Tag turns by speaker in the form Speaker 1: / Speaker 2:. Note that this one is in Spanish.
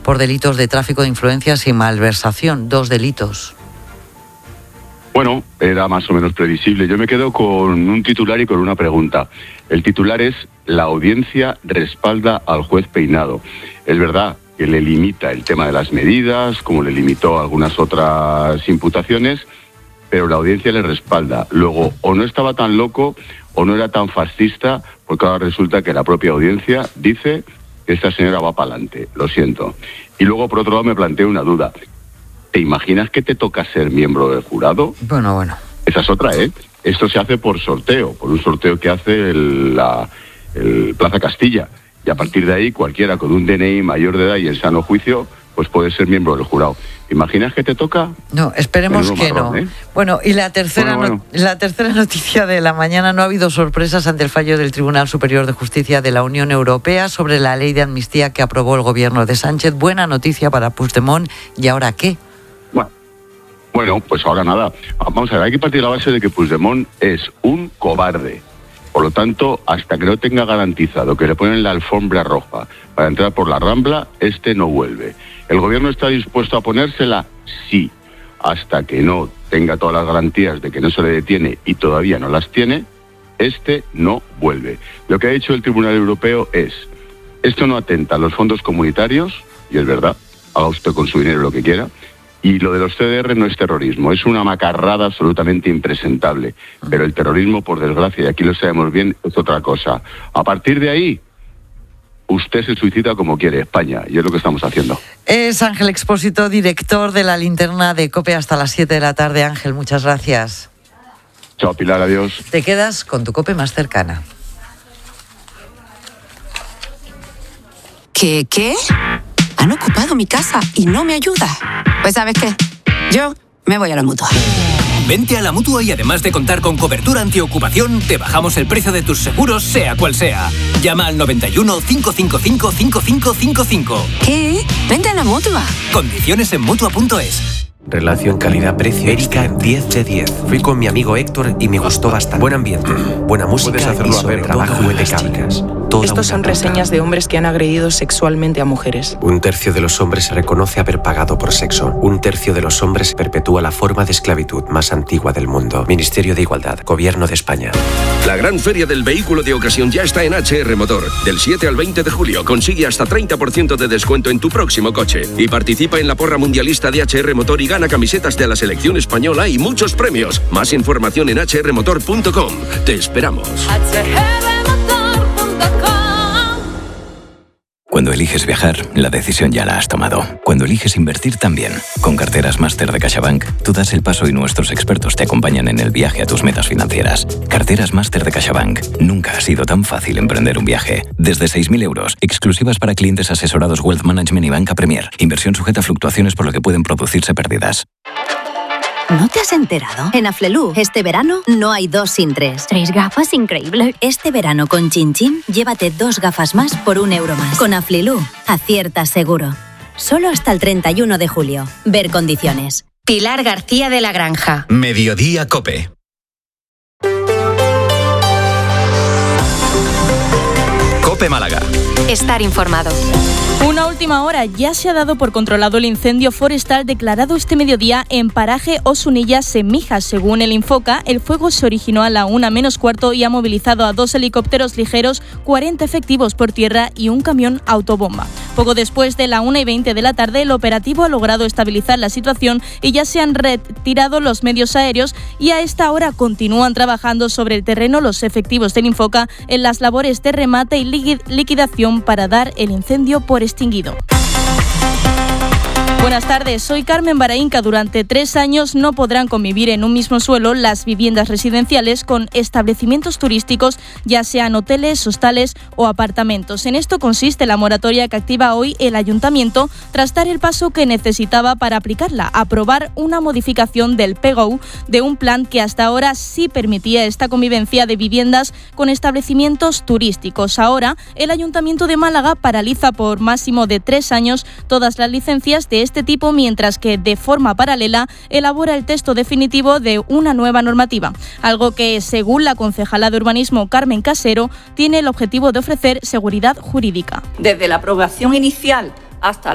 Speaker 1: por delitos de tráfico de influencias y malversación. 2 delitos.
Speaker 2: Bueno, era más o menos previsible. Yo me quedo con un titular y con una pregunta. El titular es: la audiencia respalda al juez Peinado. Es verdad que le limita el tema de las medidas, como le limitó algunas otras imputaciones, pero la audiencia le respalda. Luego, o no estaba tan loco o no era tan fascista, porque ahora resulta que la propia audiencia dice que esta señora va para adelante. Lo siento. Y luego, por otro lado, me planteo una duda. ¿Te imaginas que te toca ser miembro del jurado?
Speaker 1: Bueno.
Speaker 2: Esa es otra, ¿eh? Esto se hace por sorteo, por un sorteo que hace el Plaza Castilla. Y a partir de ahí, cualquiera con un DNI mayor de edad y en sano juicio, pues puede ser miembro del jurado. ¿Te imaginas que te toca?
Speaker 1: No, esperemos que
Speaker 2: marrón,
Speaker 1: no.
Speaker 2: ¿eh?
Speaker 1: Bueno, y la tercera noticia de la mañana: no ha habido sorpresas ante el fallo del Tribunal Superior de Justicia de la Unión Europea sobre la ley de amnistía que aprobó el gobierno de Sánchez. Buena noticia para Puigdemont. ¿Y ahora qué?
Speaker 2: Bueno, pues ahora nada. Vamos a ver, hay que partir de la base de que Puigdemont es un cobarde. Por lo tanto, hasta que no tenga garantizado que le ponen la alfombra roja para entrar por la Rambla, no vuelve. ¿El gobierno está dispuesto a ponérsela? Sí. Hasta que no tenga todas las garantías de que no se le detiene y todavía no las tiene, no vuelve. Lo que ha dicho el Tribunal Europeo es: esto no atenta a los fondos comunitarios, y es verdad, haga usted con su dinero lo que quiera. Y lo de los CDR no es terrorismo, es una macarrada absolutamente impresentable. Pero el terrorismo, por desgracia, y aquí lo sabemos bien, es otra cosa. A partir de ahí, usted se suicida como quiere, España, y es lo que estamos haciendo.
Speaker 1: Es Ángel Expósito, director de la Linterna de COPE, hasta las 7 de la tarde. Ángel, muchas gracias.
Speaker 2: Chao, Pilar, adiós.
Speaker 1: Te quedas con tu COPE más cercana.
Speaker 3: ¿Qué? Han ocupado mi casa y no me ayuda. Pues ¿sabes qué? Yo me voy a la Mutua.
Speaker 4: Vente a la Mutua y además de contar con cobertura antiocupación, te bajamos el precio de tus seguros, sea cual sea. Llama al 91 555 5555.
Speaker 3: ¿Qué? Vente a la Mutua.
Speaker 4: Condiciones en Mutua.es.
Speaker 5: Relación calidad-precio. Erika, 10 de 10. Fui con mi amigo Héctor y me gustó bastante. Buen ambiente, buena música y sobre trabajo impecable.
Speaker 6: Estos son reseñas de hombres que han agredido sexualmente a mujeres.
Speaker 5: 1/3 de los hombres se reconoce haber pagado por sexo. 1/3 de los hombres perpetúa la forma de esclavitud más antigua del mundo. Ministerio de Igualdad, Gobierno de España.
Speaker 7: La gran feria del vehículo de ocasión ya está en HR Motor. Del 7 al 20 de julio consigue hasta 30% de descuento en tu próximo coche. Y participa en la porra mundialista de HR Motor y gana camisetas de la selección española y muchos premios. Más información en hrmotor.com. Te esperamos.
Speaker 8: Cuando eliges viajar, la decisión ya la has tomado. Cuando eliges invertir también. Con Carteras Máster de CaixaBank, tú das el paso y nuestros expertos te acompañan en el viaje a tus metas financieras. Carteras Máster de CaixaBank. Nunca ha sido tan fácil emprender un viaje. Desde 6.000 euros, exclusivas para clientes asesorados Wealth Management y Banca Premier. Inversión sujeta a fluctuaciones por lo que pueden producirse pérdidas.
Speaker 9: ¿No te has enterado? En Aflelu, este verano, no hay 2 sin 3.
Speaker 10: 3 gafas, increíble.
Speaker 9: Este verano con Chin Chin, llévate 2 gafas más por €1 más. Con Aflelu, aciertas seguro. Solo hasta el 31 de julio. Ver condiciones.
Speaker 11: Pilar García de la Granja.
Speaker 12: Mediodía COPE. COPE Málaga.
Speaker 11: Estar informado.
Speaker 13: Una última hora: ya se ha dado por controlado el incendio forestal declarado este mediodía en paraje Osunillas, en Mijas. Según el Infoca, el fuego se originó a la 1:45 y ha movilizado a 2 helicópteros ligeros, 40 efectivos por tierra y un camión autobomba. Poco después de la 1:20 de la tarde, el operativo ha logrado estabilizar la situación y ya se han retirado los medios aéreos, y a esta hora continúan trabajando sobre el terreno los efectivos del Infoca en las labores de remate y liquidación para dar el incendio por extinguido. Buenas tardes, soy Carmen Baraínca. Durante 3 años no podrán convivir en un mismo suelo las viviendas residenciales con establecimientos turísticos, ya sean hoteles, hostales o apartamentos. En esto consiste la moratoria que activa hoy el Ayuntamiento tras dar el paso que necesitaba para aplicarla: aprobar una modificación del PGOU de un plan que hasta ahora sí permitía esta convivencia de viviendas con establecimientos turísticos. Ahora el Ayuntamiento de Málaga paraliza por máximo de 3 años todas las licencias de este tipo, mientras que de forma paralela elabora el texto definitivo de una nueva normativa, algo que, según la concejala de Urbanismo Carmen Casero, tiene el objetivo de ofrecer seguridad jurídica.
Speaker 14: Desde la aprobación inicial hasta